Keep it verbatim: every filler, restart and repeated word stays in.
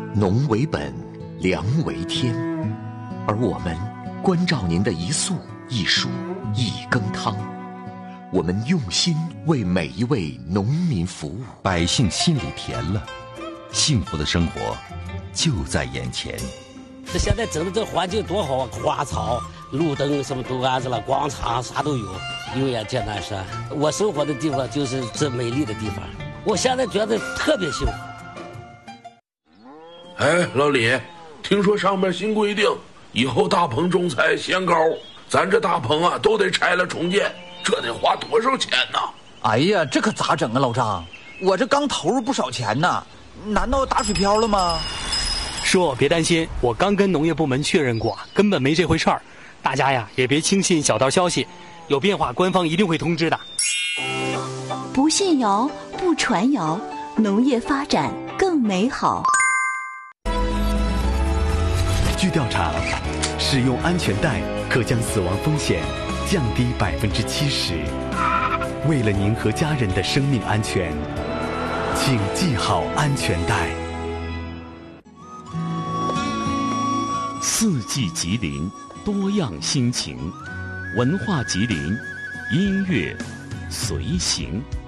农为本，粮为天，而我们关照您的一粟一蔬一羹汤，我们用心为每一位农民服务， 百姓心里甜了，幸福的生活就在眼前。 这现在整的这环境多好啊，花草、路灯什么都安着了，广场啥都有。永远见南山，我生活的地方就是这美丽的地方，我现在觉得特别幸福。 哎，老李，听说上面新规定，以后大棚种菜限高，咱这大棚啊都得拆了重建，这得花多少钱呢？ 哎呀，这可咋整啊，老张？我这刚投入不少钱呢，难道打水漂了吗？ 叔，别担心，我刚跟农业部门确认过，根本没这回事儿。大家呀，也别轻信小道消息，有变化官方一定会通知的。 不信谣，不传谣，农业发展更美好。 据调查，使用安全带可将死亡风险降低百分之七十。为了您和家人的生命安全，请系好安全带。 四季吉林，多样心情，文化吉林，音乐随行。